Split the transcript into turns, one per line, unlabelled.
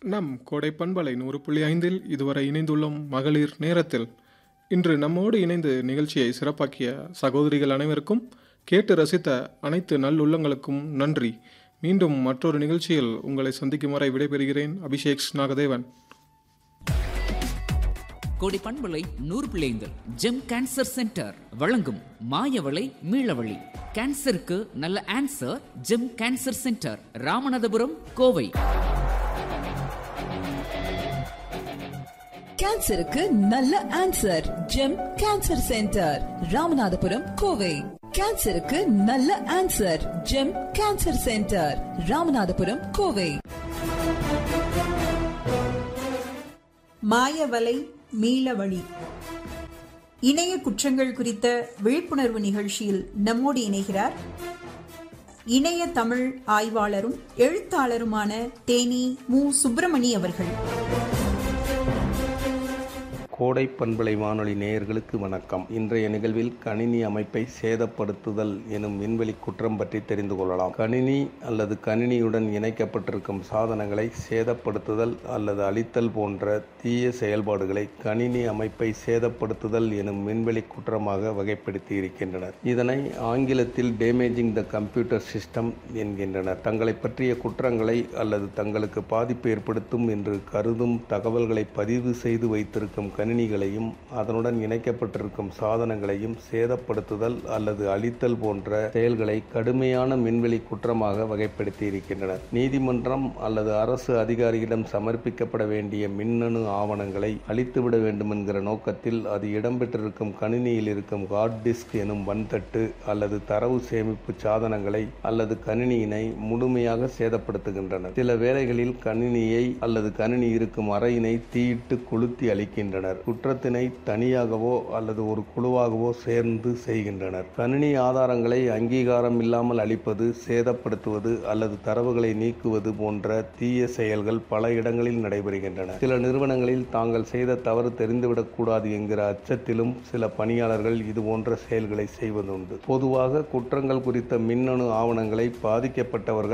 நம் கோடை பண்பலை 100.5 இதுவரை இணைந்துள்ளோம் மகளிர் நேரத்தில். இன்று நம்மோடு இணைந்து நிகழ்ச்சியை சிறப்பாக்கிய சகோதரிகள் அனைவருக்கும், கேட்டு ரசித்த அனைத்து நல்லுள்ளங்களுக்கும் நன்றி. மீண்டும் மற்றொரு நிகழ்ச்சியில் உங்களை சந்திக்கும் வரை விடைபெறுகிறேன். அபிஷேக் நாகதேவன்.
கோடை பண்பலை 100.5 ஜெம் கேன்சர் சென்டர் வழங்கும் மாயவளை மீளவழி. கேன்சருக்கு நல்ல answer GeM cancer centre, Ramanathapuram, Kovai.
கேன்சருக்கு நல்ல answer GeM cancer centre, Ramanathapuram, Kovai. கேன்சருக்கு நல்ல answer GeM cancer centre, Ramanathapuram, Kovai.
மாயவலை மீளவழி இணைய குற்றங்கள் குறித்த விழிப்புணர்வு நிகழ்ச்சியில் நம்மோடு இணைகிறார் இணைய தமிழ் ஆய்வாளரும் எழுத்தாளருமான தேனி மு. சுப்பிரமணி அவர்கள்.
கோடை பண்பலை வானொலி நேயர்களுக்கு வணக்கம். இன்றைய நிகழ்வில் கணினி அமைப்பை சேதப்படுத்துதல் எனும் விண்வெளி குற்றம் பற்றி தெரிந்து கொள்ளலாம். கணினி அல்லது கணினியுடன் இணைக்கப்பட்டிருக்கும் சாதனங்களை சேதப்படுத்துதல் அல்லது அழித்தல் போன்ற தீய செயல்பாடுகளை கணினி அமைப்பை சேதப்படுத்துதல் எனும் விண்வெளி குற்றமாக வகைப்படுத்தி இருக்கின்றனர். இதனை ஆங்கிலத்தில் டேமேஜிங் த கம்ப்யூட்டர் சிஸ்டம் என்கின்றனர். தங்களை பற்றிய குற்றங்களை அல்லது தங்களுக்கு பாதிப்பு ஏற்படுத்தும் என்று கருதும் தகவல்களை பதிவு செய்து வைத்திருக்கும் கணினிகளையும் அதனுடன் இணைக்கப்பட்டிருக்கும் சாதனங்களையும் சேதப்படுத்துதல் அல்லது அழித்தல் போன்ற செயல்களை கடுமையான விண்வெளி குற்றமாக வகைப்படுத்தி இருக்கின்றனர். நீதிமன்றம் அல்லது அரசு அதிகாரியிடம் சமர்ப்பிக்கப்பட வேண்டிய மின்னணு ஆவணங்களை அழித்துவிட வேண்டும் என்கிற நோக்கத்தில் அது இடம்பெற்றிருக்கும் கணினியில் இருக்கும் ஹார்ட் டிஸ்க் எனும் வன்தட்டு அல்லது தரவு சேமிப்பு சாதனங்களை அல்லது கணினியினை முழுமையாக சேதப்படுத்துகின்றனர். சில வேளைகளில் கணினியை அல்லது கணினி இருக்கும் அறையினை தீயிட்டு கொளுத்தி அளிக்கின்றனர். குற்றத்தினை தனியாகவோ அல்லது ஒரு குழுவாகவோ சேர்ந்து செய்கின்றனர். கணினி ஆதாரங்களை அங்கீகாரம் இல்லாமல் அளிப்பது, சேதப்படுத்துவது அல்லது தரவுகளை நீக்குவது போன்ற தீய செயல்கள் பல இடங்களில் நடைபெறுகின்றன. சில நிறுவனங்களில் தாங்கள் செய்த தவறு தெரிந்துவிடக்கூடாது என்கிற அச்சத்திலும் சில பணியாளர்கள் இதுபோன்ற செயல்களை செய்வதுண்டு. பொதுவாக குற்றங்கள் குறித்த மின்னணு ஆவணங்களை பாதிக்கப்பட்டவர்கள்